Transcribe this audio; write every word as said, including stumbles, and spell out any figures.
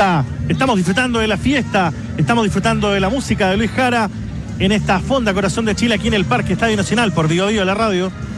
fiesta, estamos disfrutando de la fiesta, estamos disfrutando de la música de Luis Jara en esta Fonda Corazón de Chile aquí en el Parque Estadio Nacional por Bio Bio, la radio.